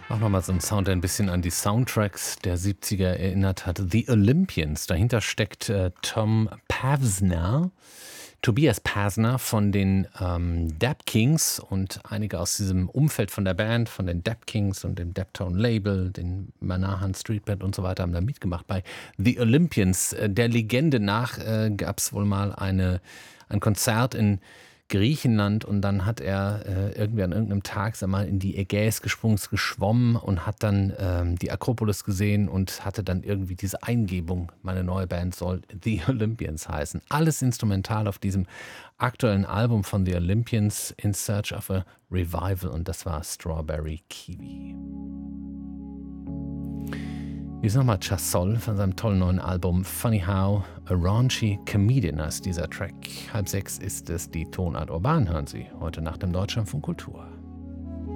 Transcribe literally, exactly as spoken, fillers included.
Auch nochmal so ein Sound, der ein bisschen an die Soundtracks der siebziger erinnert hat. The Olympians. Dahinter steckt äh, Tom Pavsner, Tobias Pazner von den ähm, Dap Kings und einige aus diesem Umfeld von der Band, von den Dap Kings und dem Daptone Label, den Manahan Street Band und so weiter, haben da mitgemacht bei The Olympians. Äh, Der Legende nach äh, gab es wohl mal eine, ein Konzert in Griechenland und dann hat er äh, irgendwie an irgendeinem Tag sag mal, in die Ägäis gesprungen, ist geschwommen und hat dann ähm, die Akropolis gesehen und hatte dann irgendwie diese Eingebung, meine neue Band soll The Olympians heißen. Alles instrumental auf diesem aktuellen Album von The Olympians, In Search of a Revival, und das war Strawberry Kiwi. Hier ist nochmal Chasol von seinem tollen neuen Album Funny How a Raunchy Comedian heißt dieser Track. Halb sechs ist es, die Tonart Urban hören Sie heute nach dem Deutschlandfunk Kultur.